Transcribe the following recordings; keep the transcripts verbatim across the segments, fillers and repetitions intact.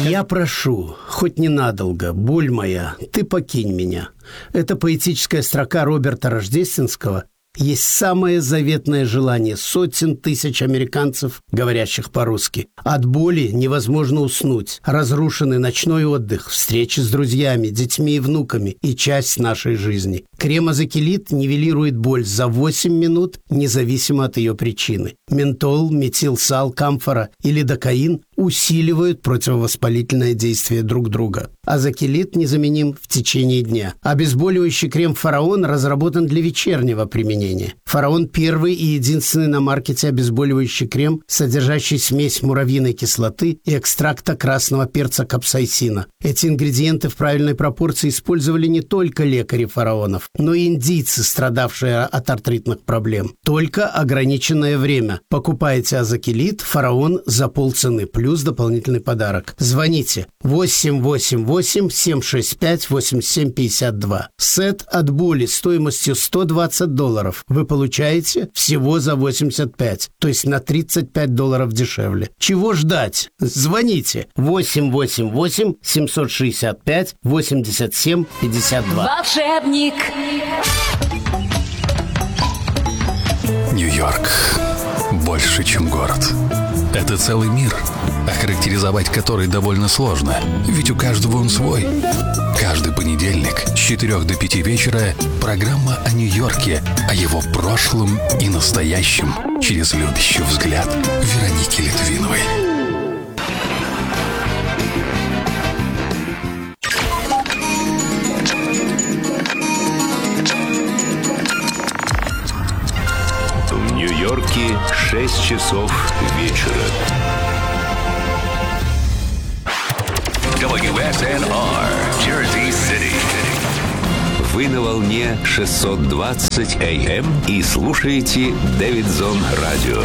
Я прошу, хоть ненадолго, боль моя, ты покинь меня. Это поэтическая строка Роберта Рождественского есть самое заветное желание сотен тысяч американцев, говорящих по-русски. От боли невозможно уснуть. Разрушенный ночной отдых, встречи с друзьями, детьми и внуками и часть нашей жизни. Крем Азакелит нивелирует боль за восемь минут, независимо от ее причины. Ментол, метилсал, камфора и лидокаин усиливают противовоспалительное действие друг друга. Азакелит незаменим в течение дня. Обезболивающий крем «Фараон» разработан для вечернего применения. «Фараон» – первый и единственный на маркете обезболивающий крем, содержащий смесь муравьиной кислоты и экстракта красного перца капсаицина. Эти ингредиенты в правильной пропорции использовали не только лекари фараонов, но и индийцы, страдавшие от артритных проблем. Только ограниченное время. Покупайте Азакелит «Фараон» за полцены, плюс дополнительный подарок. Звоните восемь восемь восемь семь шесть пять восемь семь пять два. Сет от боли стоимостью сто двадцать долларов вы получаете всего за восемьдесят пять, то есть на тридцать пять долларов дешевле. Чего ждать? Звоните восемь восемь восемь семь шесть пять восемь семь пять два. Волшебник. Нью-Йорк больше, чем город. Это целый мир, охарактеризовать который довольно сложно, ведь у каждого он свой. Каждый понедельник с четырёх до пяти вечера программа о Нью-Йорке, о его прошлом и настоящем через любящий взгляд Вероники Литвиновой. В Нью-Йорке шесть часов вечера. дабл ю эс эн ар, Jersey City. Вы на волне шестьсот двадцать эй эм и слушаете Дэвидсон Радио.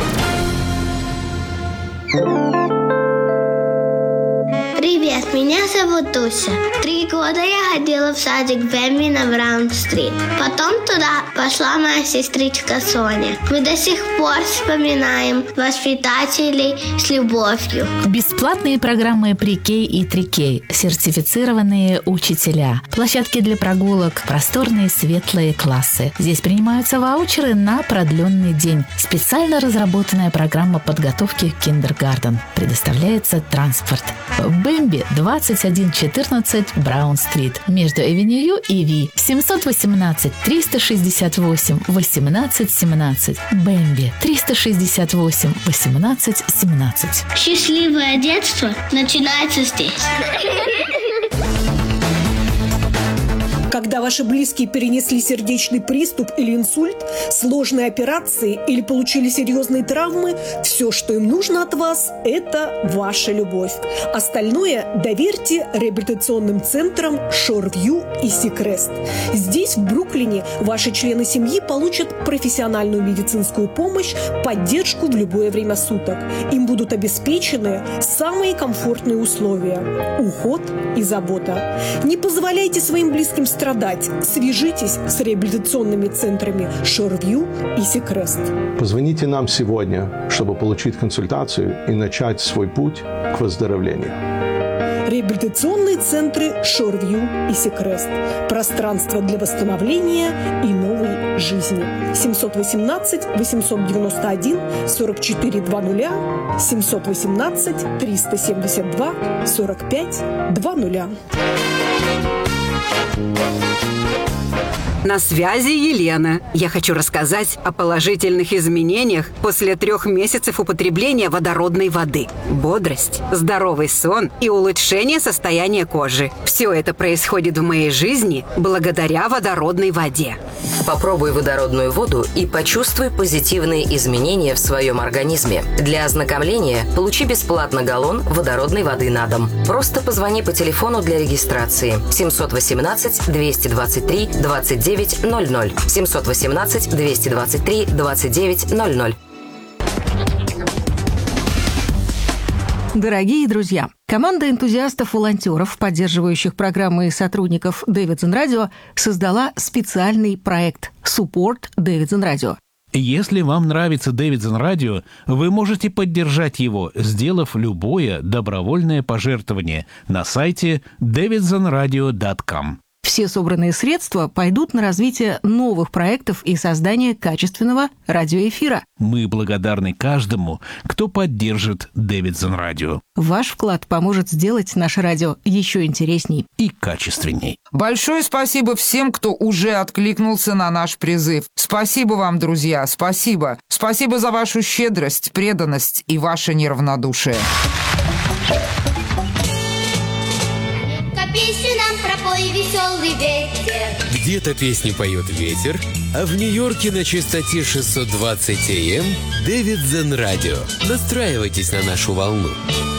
Привет, меня зовут Туся. Три года я ходила в садик Бэмби на Браун-стрит. Потом туда пошла моя сестричка Соня. Мы до сих пор вспоминаем воспитателей с любовью. Бесплатные программы Pre-K и три кей, сертифицированные учителя, площадки для прогулок, просторные светлые классы. Здесь принимаются ваучеры на продленный день. Специально разработанная программа подготовки к киндергартен. Предоставляется транспорт. Бэмби двадцать один четырнадцать Браун-стрит между Эвеню и Ви. семь один восемь триста шестьдесят восемь восемнадцать семнадцать. Бэмби триста шестьдесят восемь восемнадцать семнадцать. Счастливое детство начинается здесь. Когда ваши близкие перенесли сердечный приступ или инсульт, сложные операции или получили серьезные травмы, все, что им нужно от вас, это ваша любовь. Остальное доверьте реабилитационным центрам Шорвью и Сикрест. Здесь, в Бруклине, ваши члены семьи получат профессиональную медицинскую помощь, поддержку в любое время суток. Им будут обеспечены самые комфортные условия, уход и забота. Не позволяйте своим близким страдать. Свяжитесь с реабилитационными центрами Шорвью и Сикрест. Позвоните нам сегодня, чтобы получить консультацию и начать свой путь к выздоровлению. Реабилитационные центры Шорвью и Сикрест. Пространство для восстановления и новой жизни. семь один восемь восемь девять один сорок четыре двадцать семь один восемь триста семьдесят два сорок пять двадцать. На связи Елена. Я хочу рассказать о положительных изменениях после трех месяцев употребления водородной воды. Бодрость, здоровый сон и улучшение состояния кожи. Все это происходит в моей жизни благодаря водородной воде. Попробуй водородную воду и почувствуй позитивные изменения в своем организме. Для ознакомления получи бесплатно галлон водородной воды на дом. Просто позвони по телефону для регистрации семь один восемь двести двадцать три двадцать девять ноль ноль. семь один восемь двести двадцать три двадцать девять ноль ноль. Дорогие друзья, команда энтузиастов-волонтеров, поддерживающих программы и сотрудников Дэвидсон Радио, создала специальный проект «Support Дэвидсон Радио». Если вам нравится Дэвидсон Радио, вы можете поддержать его, сделав любое добровольное пожертвование на сайте дэвидсон радио точка ком. Все собранные средства пойдут на развитие новых проектов и создание качественного радиоэфира. Мы благодарны каждому, кто поддержит Дэвидсон Радио. Ваш вклад поможет сделать наше радио еще интересней и качественней. Большое спасибо всем, кто уже откликнулся на наш призыв. Спасибо вам, друзья, спасибо. Спасибо за вашу щедрость, преданность и ваше неравнодушие. Песню нам пропой, веселый ветер. Где-то песни поет ветер, а в Нью-Йорке на частоте шестьсот двадцать эй эм Дэвидсон Радио. Настраивайтесь на нашу волну.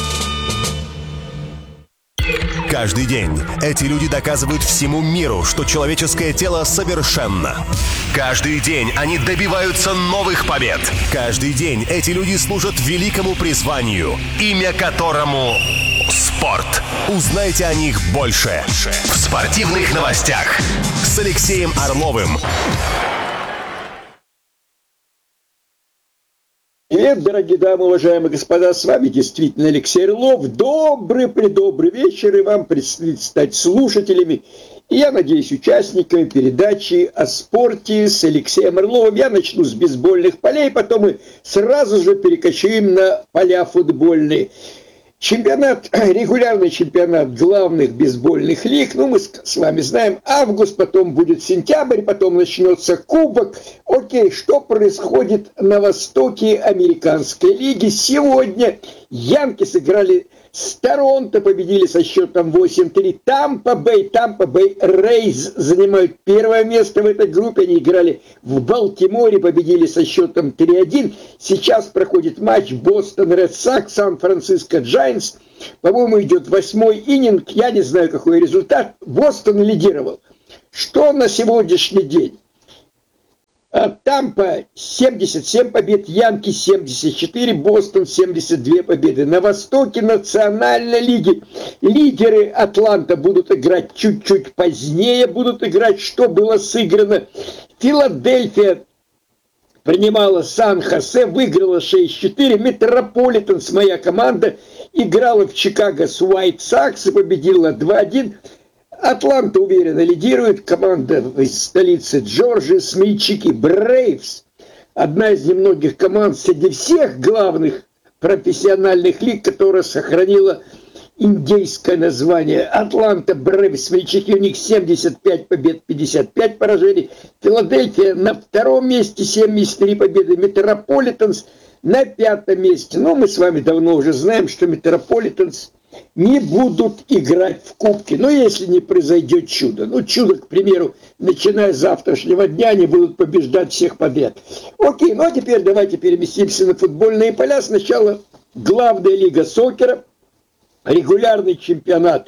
Каждый день эти люди доказывают всему миру, что человеческое тело совершенно. Каждый день они добиваются новых побед. Каждый день эти люди служат великому призванию, имя которому спорт. Узнайте о них больше в спортивных новостях с Алексеем Орловым. Привет, дорогие дамы, уважаемые господа, с вами действительно Алексей Орлов. Добрый-предобрый вечер, и вам предстоит стать слушателями, и я надеюсь, участниками передачи о спорте с Алексеем Орловым. Я начну с бейсбольных полей, потом мы сразу же перекочуем на поля футбольные. Чемпионат, регулярный чемпионат главных бейсбольных лиг, ну мы с вами знаем, август, потом будет сентябрь, потом начнется кубок. Окей, что происходит на востоке американской лиги? Сегодня янки сыграли с Торонто, победили со счетом восемь три. Тампа Бэй, Тампа Бэй Рейз занимают первое место в этой группе. Они играли в Балтиморе, победили со счетом три один. Сейчас проходит матч Бостон Ред Сокс, Сан-Франциско Джайнтс. По-моему, идет восьмой иннинг. Я не знаю, какой результат. Бостон лидировал. Что на сегодняшний день? Тампа семьдесят семь побед, Янки семьдесят четыре, Бостон семьдесят две победы. На востоке Национальной лиги лидеры Атланта будут играть чуть-чуть позднее, будут играть, что было сыграно. Филадельфия принимала Сан-Хосе, выиграла шесть четыре. Метрополитенс, моя команда, играла в Чикаго с Уайт Сокс и победила два один. Атланта уверенно лидирует, команда из столицы Джорджии, смельчаки Брейвс, одна из немногих команд среди всех главных профессиональных лиг, которая сохранила индейское название. Атланта Брейвс, смельчаки, у них семьдесят пять побед, пятьдесят пять поражений. Филадельфия на втором месте, семьдесят три победы. Метрополитенс на пятом месте. Но мы с вами давно уже знаем, что Метрополитенс не будут играть в кубке. Но если не произойдет чудо. Ну, чудо, к примеру, начиная с завтрашнего дня, они будут побеждать всех подряд. Окей, ну а теперь давайте переместимся на футбольные поля. Сначала главная лига сокера, регулярный чемпионат.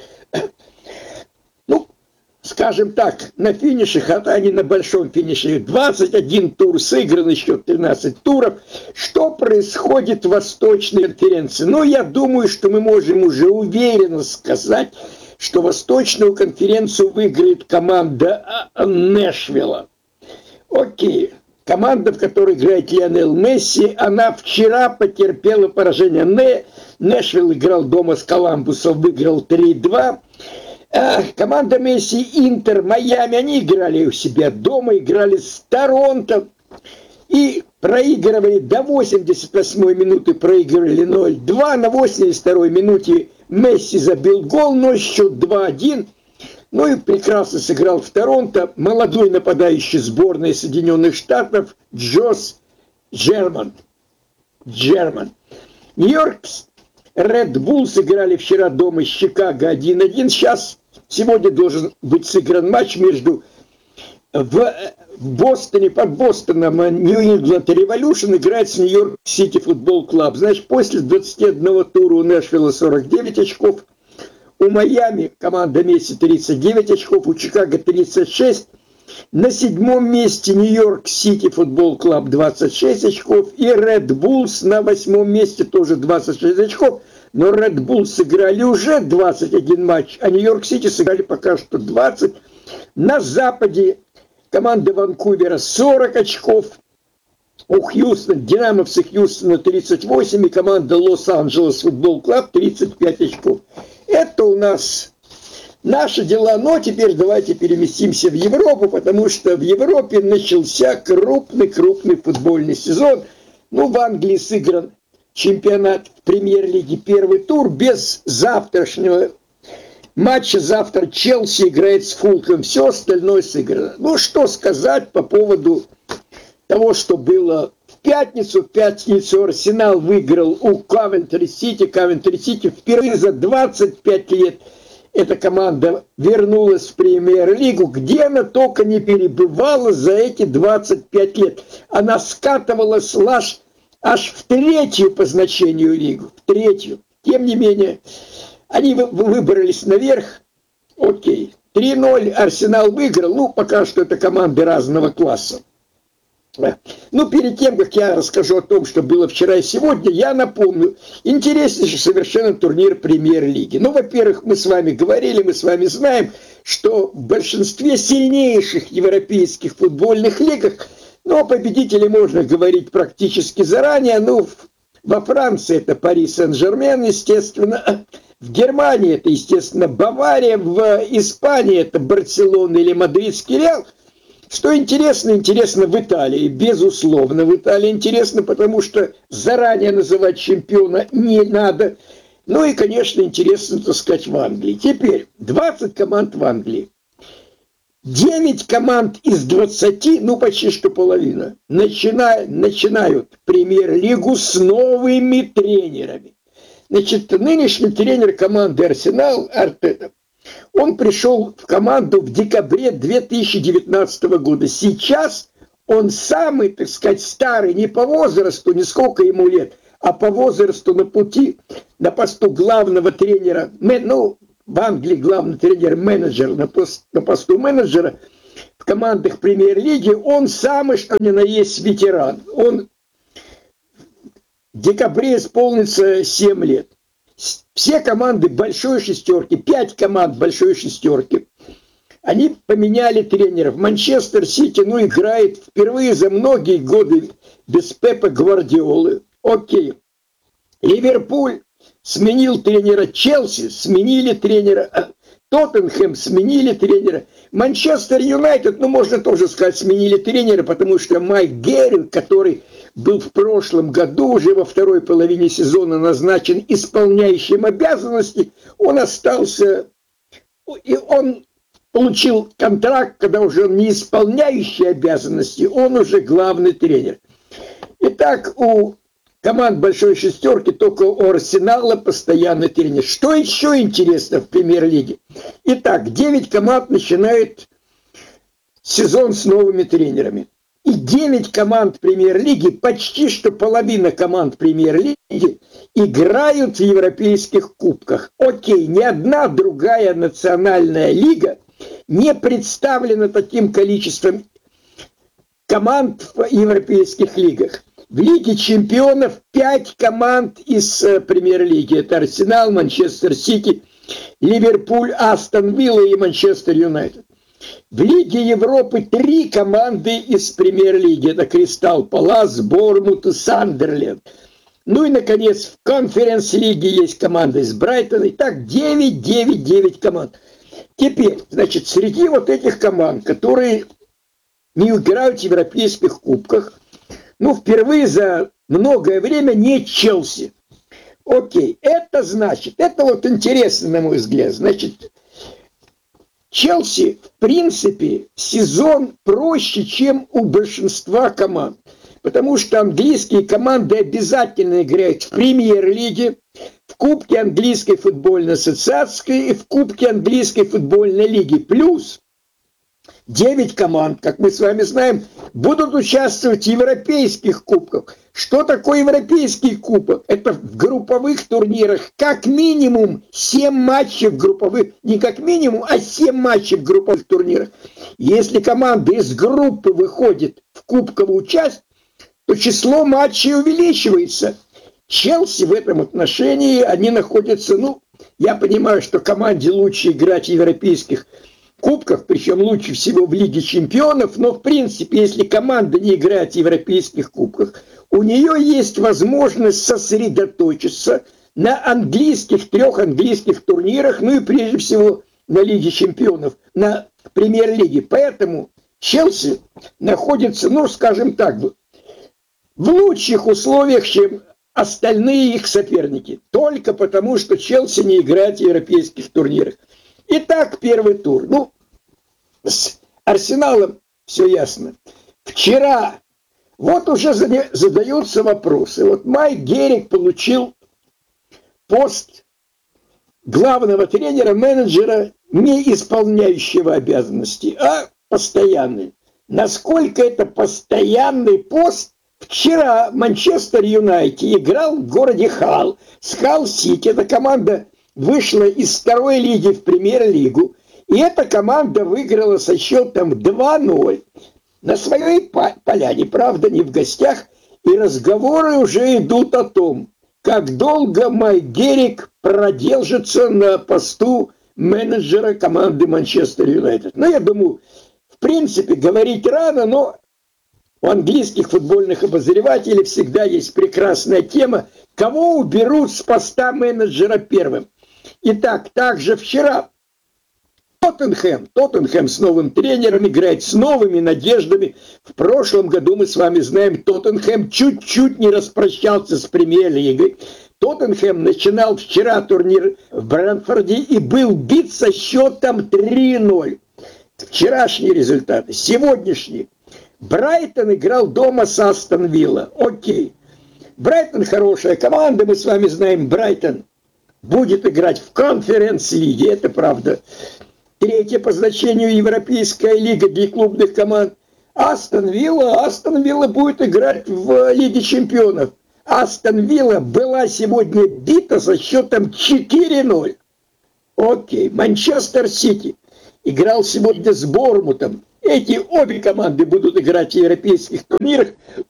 Ну, скажем так, на финише, хотя не на большом финише, двадцать один тур сыгран, еще тринадцать туров. Что происходит в Восточной конференции? Ну, я думаю, что мы можем уже уверенно сказать, что Восточную конференцию выиграет команда Нэшвилла. Окей. Команда, в которой играет Лионел Месси, она вчера потерпела поражение. Нэ... Нэшвилл играл дома с Коламбусом, выиграл три два. А, команда Месси, Интер, Майами, они играли у себя дома, играли с Торонто. И проигрывали до восемьдесят восьмой минуты, проигрывали ноль два. На восемьдесят второй минуте Месси забил гол, но счет два один. Ну и прекрасно сыграл в Торонто молодой нападающий сборной Соединенных Штатов Джош Джерман. Джерман. Нью-Йорк Ред Булл сыграли вчера дома с Чикаго один один. Сейчас, сегодня должен быть сыгран матч между в Бостоне, под Бостоном Нью-Ингланд Революшн играет с Нью-Йорк Сити Футбол Клаб. Знаешь, после двадцати одного тура у Нэшвилла сорок девять очков, у Майами команда Месси тридцать девять очков, у Чикаго тридцать шесть. На седьмом месте Нью-Йорк Сити Футбол Клаб двадцать шесть очков. И Ред Буллс на восьмом месте тоже двадцать шесть очков. Но Ред Буллс сыграли уже двадцать один матч, а Нью-Йорк Сити сыграли пока что двадцать. На западе команда Ванкувера сорок очков. у Хьюстона, динамовцы Хьюстона тридцать восемь и команда Лос-Анджелес Футбол Клаб тридцать пять очков. Это у нас наши дела, но теперь давайте переместимся в Европу, потому что в Европе начался крупный-крупный футбольный сезон. Ну, в Англии сыгран чемпионат премьер-лиги первый тур без завтрашнего матча. Завтра Челси играет с Фулком, все остальное сыграно. Ну, что сказать по поводу того, что было в пятницу. В пятницу Арсенал выиграл у Кавентри-Сити. Кавентри-Сити впервые за двадцать пять лет эта команда вернулась в премьер-лигу, где она только не перебывала за эти двадцать пять лет. Она скатывалась аж, аж в третью по значению лигу. В третью. Тем не менее, они выбрались наверх. Окей. три ноль Арсенал выиграл. Ну, пока что это команды разного класса. Ну, перед тем, как я расскажу о том, что было вчера и сегодня, я напомню, интереснейший совершенно турнир премьер-лиги. Ну, во-первых, мы с вами говорили, мы с вами знаем, что в большинстве сильнейших европейских футбольных лигах, ну, о победителе можно говорить практически заранее. Ну, во Франции это Пари Сен-Жермен, естественно. В Германии это, естественно, Бавария. В Испании это Барселона или Мадридский Реал. Что интересно, интересно в Италии, безусловно, в Италии интересно, потому что заранее называть чемпиона не надо. Ну и, конечно, интересно, так сказать, в Англии. Теперь двадцать команд в Англии. девять команд из двадцати, ну почти что половина, начинают, начинают премьер-лигу с новыми тренерами. Значит, нынешний тренер команды Арсенал, Артета, он пришел в команду в декабре две тысячи девятнадцатого года. Сейчас он самый, так сказать, старый, не по возрасту, не сколько ему лет, а по возрасту на пути, на посту главного тренера, ну, в Англии главный тренер-менеджер, на, пост, на посту менеджера в командах премьер-лиги, он самый, что ни на есть, ветеран. Он в декабре исполнится семь лет. Все команды большой шестерки, пять команд большой шестерки, они поменяли тренеров. Манчестер Сити, ну, играет впервые за многие годы без Пепа Гвардиолы. Окей. Ливерпуль сменил тренера. Челси сменили тренера. Тоттенхэм сменили тренера. Манчестер Юнайтед, ну, можно тоже сказать, сменили тренера, потому что Майк Геринг, который был в прошлом году, уже во второй половине сезона назначен исполняющим обязанности, он остался, и он получил контракт, когда уже он не исполняющий обязанности, он уже главный тренер. Итак, у команд большой шестерки, только у Арсенала постоянный тренер. Что еще интересно в премьер-лиге? Итак, девять команд начинают сезон с новыми тренерами. И девять команд премьер-лиги, почти что половина команд премьер-лиги, играют в европейских кубках. Окей, ни одна другая национальная лига не представлена таким количеством команд в европейских лигах. В Лиге чемпионов пять команд из премьер-лиги. Это Арсенал, Манчестер Сити, Ливерпуль, Астон Вилла и Манчестер Юнайтед. В Лиге Европы три команды из премьер-лиги. Это Кристал Палас, Борнмут и Сандерленд. Ну и, наконец, в конференц-лиге есть команда из Брайтона. Итак, девять, девять, девять команд. Теперь, значит, среди вот этих команд, которые не играют в европейских кубках, ну, впервые за многое время не Челси. Окей, это значит, это вот интересно, на мой взгляд, значит, Челси, в принципе, сезон проще, чем у большинства команд. Потому что английские команды обязательно играют в премьер-лиге, в Кубке английской футбольной ассоциации и в Кубке английской футбольной лиги. Плюс девять команд, как мы с вами знаем, будут участвовать в европейских кубках. Что такое европейский кубок? Это в групповых турнирах как минимум семь матчей в групповых, не как минимум, а семь матчей в групповых турнирах. Если команда из группы выходит в кубковую часть, то число матчей увеличивается. Челси в этом отношении, они находятся, ну, я понимаю, что команде лучше играть в европейских кубках, причем лучше всего в Лиге чемпионов, но в принципе, если команда не играет в европейских кубках, у нее есть возможность сосредоточиться на английских, трех английских турнирах, ну и прежде всего на Лиге чемпионов, на премьер-лиге. Поэтому Челси находится, ну, скажем так, в лучших условиях, чем остальные их соперники. Только потому, что Челси не играет в европейских турнирах. Итак, первый тур. Ну, с Арсеналом все ясно. Вчера вот уже задаются вопросы. Вот Майк Геррик получил пост главного тренера, менеджера, не исполняющего обязанности, а постоянный. Насколько это постоянный пост? Вчера Манчестер Юнайтед играл в городе Халл с Халл-Сити. Эта команда вышла из второй лиги в премьер-лигу. И эта команда выиграла со счетом два ноль. На своей поляне, правда, не в гостях. И разговоры уже идут о том, как долго Майк Геррик продержится на посту менеджера команды Манчестер Юнайтед. Ну, я думаю, в принципе, говорить рано, но у английских футбольных обозревателей всегда есть прекрасная тема, кого уберут с поста менеджера первым. Итак, также вчера Тоттенхэм, Тоттенхэм с новым тренером играет, с новыми надеждами. В прошлом году, мы с вами знаем, Тоттенхэм чуть-чуть не распрощался с премьер-лигой. Тоттенхэм начинал вчера турнир в Брэнфорде и был бит со счетом три ноль. Вчерашние результаты, сегодняшние. Брайтон играл дома с Астон Вилла. Окей. Брайтон хорошая команда, мы с вами знаем, Брайтон будет играть в конференц-лиге, это правда. Третья по значению Европейская лига для клубных команд. Астон Вилла, Астон Вилла будет играть в Лиге чемпионов. Астон Вилла была сегодня бита со счетом четыре ноль. Окей. Манчестер Сити играл сегодня с Бормутом. Эти обе команды будут играть в европейских турнирах.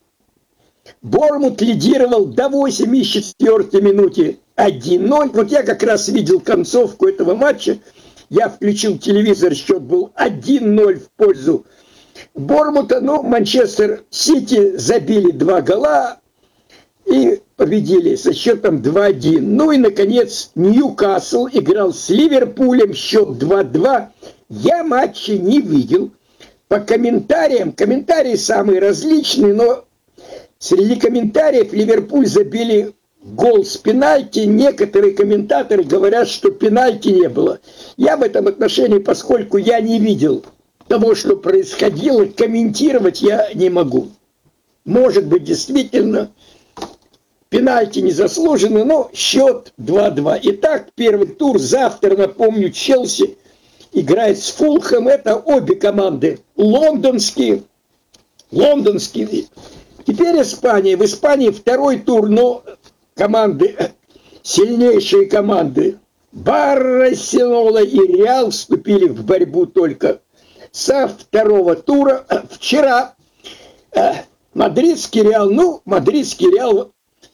Бормут лидировал до восемьдесят четвёртой минуты один ноль. Вот я как раз видел концовку этого матча. Я включил телевизор, счет был один ноль в пользу Бормута. Но Манчестер Сити забили два гола и победили со счетом два один. Ну и, наконец, Ньюкасл играл с Ливерпулем, счет два два. Я матча не видел. По комментариям, комментарии самые различные, но среди комментариев Ливерпуль забили гол с пенальти. Некоторые комментаторы говорят, что пенальти не было. Я в этом отношении, поскольку я не видел того, что происходило, комментировать я не могу. Может быть, действительно, пенальти не заслужены, но счет два два. Итак, первый тур. Завтра, напомню, Челси играет с Фулхэм. Это обе команды лондонские. Лондонские. Теперь Испания. В Испании второй тур, но команды, сильнейшие команды Барселона и Реал вступили в борьбу только со второго тура. Вчера мадридский Реал, ну, мадридский Реал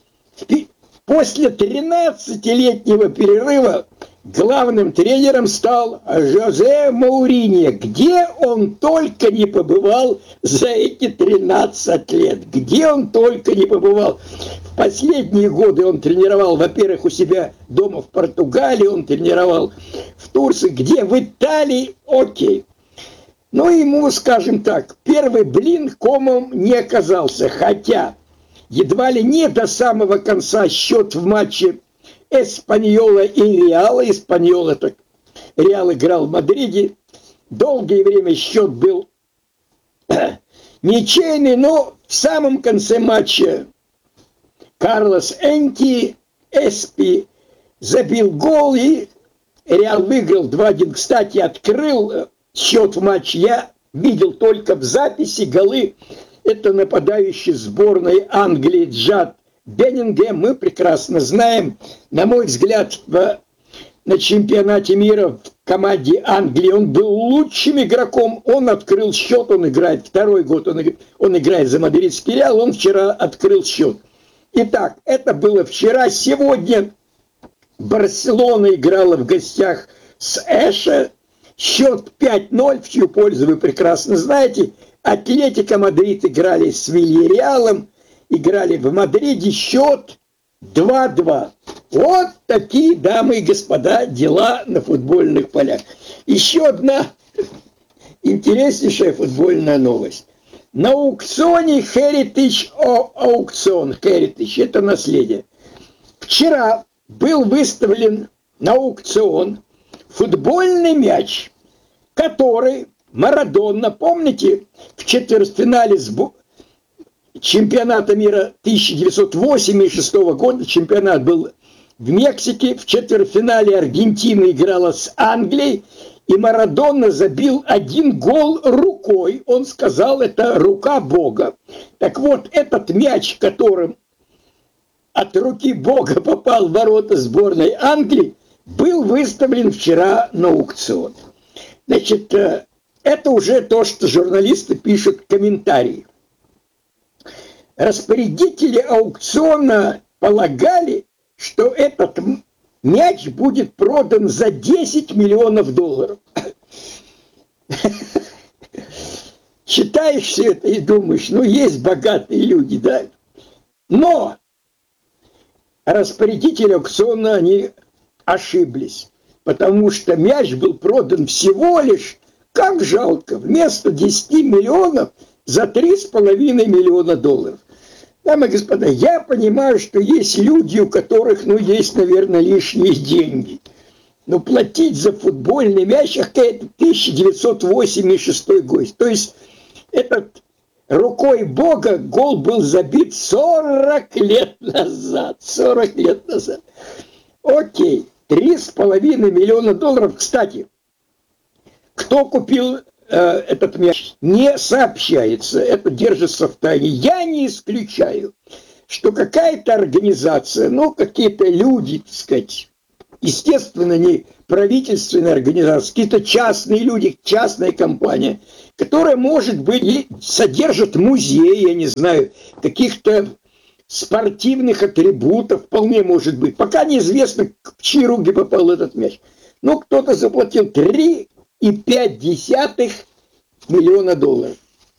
после тринадцатилетнего перерыва главным тренером стал Жозе Мауриньо. Где он только не побывал за эти тринадцать лет. Где он только не побывал. В последние годы он тренировал, во-первых, у себя дома в Португалии, он тренировал в Турции, где в Италии, окей. Но ему, скажем так, первый блин комом не оказался. Хотя едва ли не до самого конца счет в матче Эспаньола и Реала. Эспаньола, так Реал играл в Мадриде. Долгое время счет был ничейный, но в самом конце матча Карлос Энки Эспи забил гол, и Реал выиграл два один. Кстати, открыл счет в матче я видел только в записи голы. Это нападающий сборной Англии Джад Беннингем. Мы прекрасно знаем, на мой взгляд, в, на чемпионате мира в команде Англии он был лучшим игроком. Он открыл счет, он играет второй год, он, он играет за мадридский Реал, он вчера открыл счет. Итак, это было вчера. Сегодня Барселона играла в гостях с Эше. Счет пять ноль, в чью пользу вы прекрасно знаете. Атлетико Мадрид играли с Вильяреалом, играли в Мадриде, счет два-два. Вот такие, дамы и господа, дела на футбольных полях. Еще одна интереснейшая футбольная новость. На аукционе Heritage, аукцион Heritage, это наследие. Вчера был выставлен на аукцион футбольный мяч, который Марадона, помните, в четвертьфинале сбо... чемпионата мира тысяча девятьсот восемьдесят шестого года, чемпионат был в Мексике, в четвертьфинале Аргентина играла с Англией, и Марадона забил один гол рукой. Он сказал, это рука Бога. Так вот, этот мяч, которым от руки Бога попал в ворота сборной Англии, был выставлен вчера на аукцион. Значит, это уже то, что журналисты пишут в комментарии. Распорядители аукциона полагали, что этот мяч будет продан за десять миллионов долларов. Читаешь все это и думаешь, ну есть богатые люди, да? Но распорядители аукциона, они ошиблись, потому что мяч был продан всего лишь, как жалко, вместо десяти миллионов за три с половиной миллиона долларов. Дамы и господа, я понимаю, что есть люди, у которых, ну, есть, наверное, лишние деньги. Но платить за футбольный мяч, это тысяча девятьсот восемьдесят шестой год. То есть, этот рукой Бога гол был забит сорок лет назад. сорок лет назад. Окей, три с половиной миллиона долларов. Кстати, кто купил этот мяч, не сообщается, это держится в тайне. Я не исключаю, что какая-то организация, ну, какие-то люди, так сказать, естественно, не правительственные организации, какие-то частные люди, частная компания, которая, может быть, содержит музей, я не знаю, каких-то спортивных атрибутов, вполне может быть. Пока неизвестно, в чьи руки попал этот мяч. Но кто-то заплатил три и пять десятых миллиона долларов.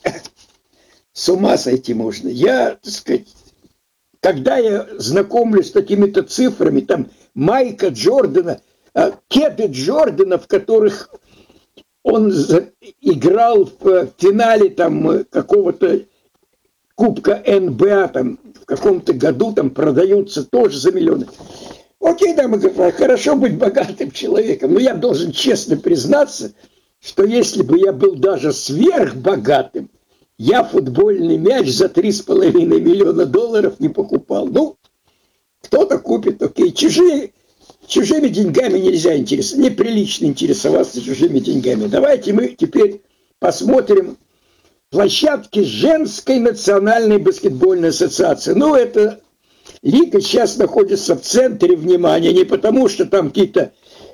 С ума сойти можно. Я, так сказать, когда я знакомлюсь с такими-то цифрами, там майка Джордана, кеды Джордана, в которых он играл в финале там какого-то Кубка эн бэ а, там в каком-то году там продаются тоже за миллионы. Окей, дамы и господа, хорошо быть богатым человеком, но я должен честно признаться, что если бы я был даже сверхбогатым, я футбольный мяч за три с половиной миллиона долларов не покупал. Ну, кто-то купит, окей. Чужие, чужими деньгами нельзя интересоваться, неприлично интересоваться чужими деньгами. Давайте мы теперь посмотрим площадки женской национальной баскетбольной ассоциации. Ну, это лига сейчас находится в центре внимания, не потому что там какие-то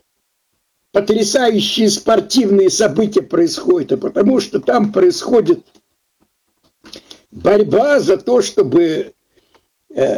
потрясающие спортивные события происходят, а потому что там происходит борьба за то, чтобы э,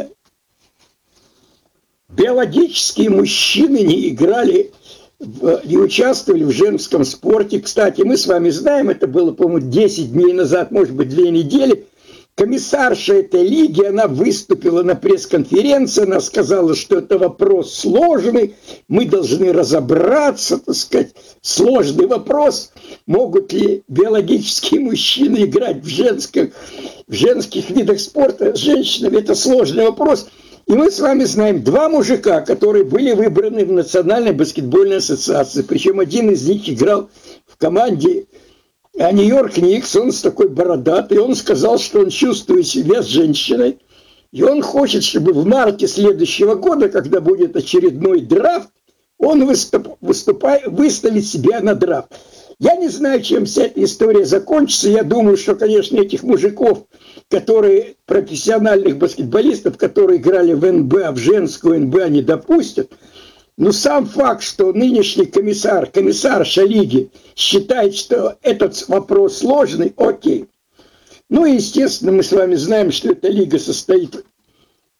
биологические мужчины не играли, в, не участвовали в женском спорте. Кстати, мы с вами знаем, это было, по-моему, десять дней назад, может быть, две недели, комиссарша этой лиги, она выступила на пресс-конференции, она сказала, что это вопрос сложный, мы должны разобраться, так сказать, сложный вопрос, могут ли биологические мужчины играть в, женских, в женских видах спорта с женщинами, это сложный вопрос. И мы с вами знаем два мужика, которые были выбраны в Национальной баскетбольной ассоциации, причем один из них играл в команде А Нью-Йорк Никс, он с такой бородатый, он сказал, что он чувствует себя с женщиной, и он хочет, чтобы в марте следующего года, когда будет очередной драфт, он выступ, выступай, выставит себя на драфт. Я не знаю, чем вся эта история закончится. Я думаю, что, конечно, этих мужиков, которые, профессиональных баскетболистов, которые играли в эн бэ а, в женскую эн бэ а, не допустят. Но сам факт, что нынешний комиссар, комиссарша лиги считает, что этот вопрос сложный, окей. Ну и, естественно, мы с вами знаем, что эта лига состоит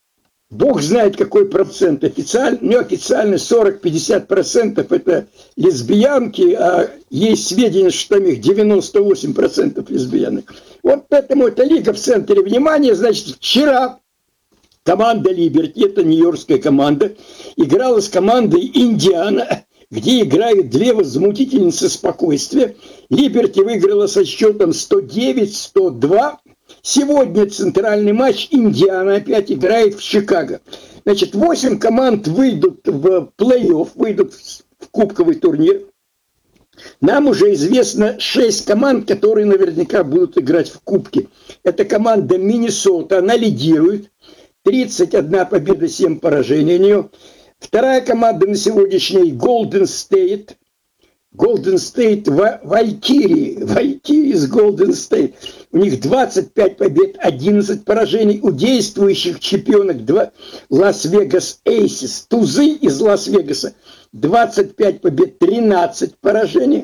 Бог знает, какой процент. Официально, неофициально сорок-пятьдесят процентов это лесбиянки, а есть сведения, что там их девяносто восемь процентов лесбиянок. Вот поэтому эта лига в центре внимания. Значит, вчера команда Либерти, это нью-йоркская команда, играла с командой Индиана, где играют две возмутительницы спокойствия. Либерти выиграла со счетом сто девять — сто два. Сегодня центральный матч. Индиана опять играет в Чикаго. Значит, восемь команд выйдут в плей-офф, выйдут в кубковый турнир. Нам уже известно шесть команд, которые наверняка будут играть в кубке. Это команда Миннесота, она лидирует. тридцать одна победа, семь поражений у нее. Вторая команда на сегодняшний Golden State. Golden State Валькирии. Валькирии из Golden State. У них двадцать пять побед, одиннадцать поражений. У действующих чемпионок Лас-Вегас Эйсис. Тузы из Лас-Вегаса. двадцать пять побед, тринадцать поражений.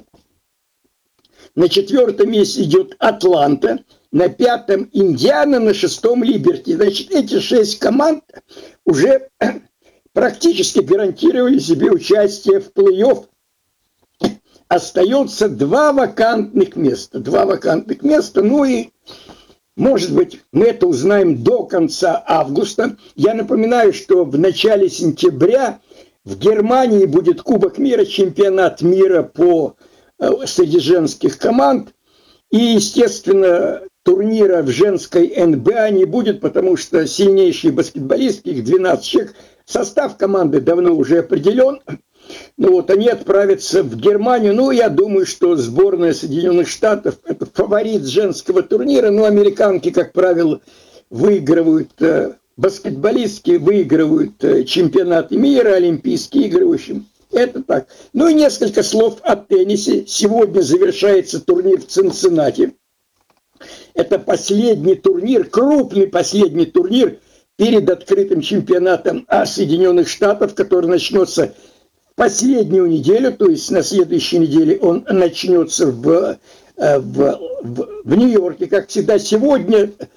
На четвертом месте идет Атланта. На пятом Индиана, на шестом Либерти. Значит, эти шесть команд уже практически гарантировали себе участие в плей-офф. Остается два вакантных места. Два вакантных места. Ну и, может быть, мы это узнаем до конца августа. Я напоминаю, что в начале сентября в Германии будет Кубок мира, чемпионат мира по среди женских команд. И, естественно, турнира в женской эн бэ а не будет, потому что сильнейшие баскетболистки, их двенадцать человек, состав команды давно уже определен. Ну вот, они отправятся в Германию. Ну, я думаю, что сборная Соединенных Штатов – это фаворит женского турнира. Но американки, как правило, выигрывают, баскетболистки выигрывают чемпионаты мира, Олимпийские игры, в общем. Это так. Ну и несколько слов о теннисе. Сегодня завершается турнир в Цинциннати. Это последний турнир, крупный последний турнир перед открытым чемпионатом Соединенных Штатов, который начнется последнюю неделю, то есть на следующей неделе он начнется в, в, в, в Нью-Йорке, как всегда. Сегодня